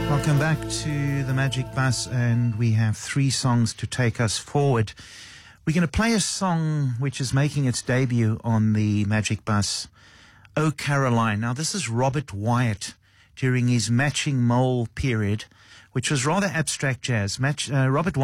Welcome back to the Magic Bus, and we have 3 songs to take us forward. We're going to play a song which is making its debut on the Magic Bus, Oh Caroline. Now, this is Robert Wyatt during his Matching Mole period, which was rather abstract jazz. Robert Wyatt